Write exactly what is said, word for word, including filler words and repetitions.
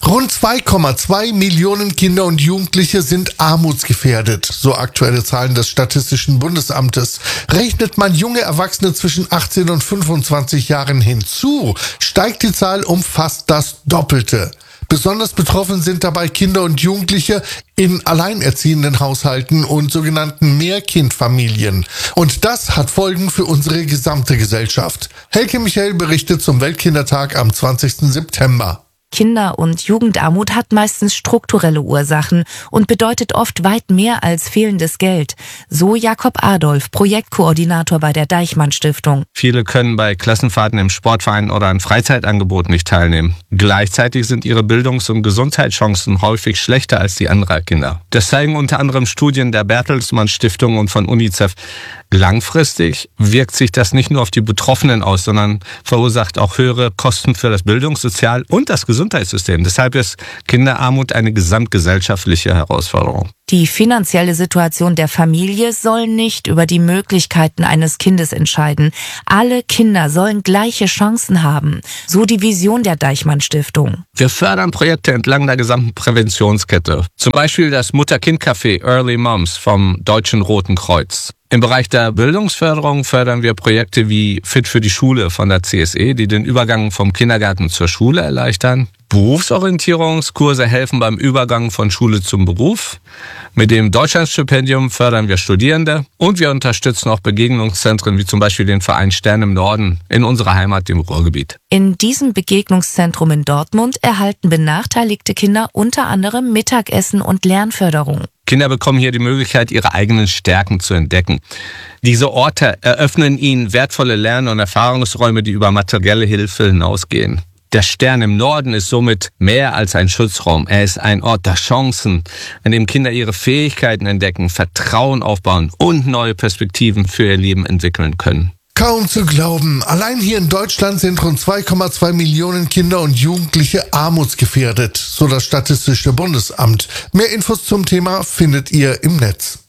Rund zwei Komma zwei Millionen Kinder und Jugendliche sind armutsgefährdet, so aktuelle Zahlen des Statistischen Bundesamtes. Rechnet man junge Erwachsene zwischen achtzehn und fünfundzwanzig Jahren hinzu, steigt die Zahl um fast das Doppelte. Besonders betroffen sind dabei Kinder und Jugendliche in alleinerziehenden Haushalten und sogenannten Mehrkindfamilien. Und das hat Folgen für unsere gesamte Gesellschaft. Helke Michael berichtet zum Weltkindertag am zwanzigsten September. Kinder- und Jugendarmut hat meistens strukturelle Ursachen und bedeutet oft weit mehr als fehlendes Geld. So Jakob Adolf, Projektkoordinator bei der Deichmann Stiftung. Viele können bei Klassenfahrten im Sportverein oder an Freizeitangeboten nicht teilnehmen. Gleichzeitig sind ihre Bildungs- und Gesundheitschancen häufig schlechter als die anderer Kinder. Das zeigen unter anderem Studien der Bertelsmann Stiftung und von UNICEF. Langfristig wirkt sich das nicht nur auf die Betroffenen aus, sondern verursacht auch höhere Kosten für das Bildungssozial- und das Gesundheitssystem. Deshalb ist Kinderarmut eine gesamtgesellschaftliche Herausforderung. Die finanzielle Situation der Familie soll nicht über die Möglichkeiten eines Kindes entscheiden. Alle Kinder sollen gleiche Chancen haben, so die Vision der Deichmann Stiftung. Wir fördern Projekte entlang der gesamten Präventionskette. Zum Beispiel das Mutter-Kind-Café Early Moms vom Deutschen Roten Kreuz. Im Bereich der Bildungsförderung fördern wir Projekte wie Fit für die Schule von der C S E, die den Übergang vom Kindergarten zur Schule erleichtern. Berufsorientierungskurse helfen beim Übergang von Schule zum Beruf. Mit dem Deutschlandstipendium fördern wir Studierende und wir unterstützen auch Begegnungszentren wie zum Beispiel den Verein Stern im Norden in unserer Heimat, dem Ruhrgebiet. In diesem Begegnungszentrum in Dortmund erhalten benachteiligte Kinder unter anderem Mittagessen und Lernförderung. Kinder bekommen hier die Möglichkeit, ihre eigenen Stärken zu entdecken. Diese Orte eröffnen ihnen wertvolle Lern- und Erfahrungsräume, die über materielle Hilfe hinausgehen. Der Stern im Norden ist somit mehr als ein Schutzraum. Er ist ein Ort der Chancen, an dem Kinder ihre Fähigkeiten entdecken, Vertrauen aufbauen und neue Perspektiven für ihr Leben entwickeln können. Kaum zu glauben, allein hier in Deutschland sind rund zwei Komma zwei Millionen Kinder und Jugendliche armutsgefährdet, so das Statistische Bundesamt. Mehr Infos zum Thema findet ihr im Netz.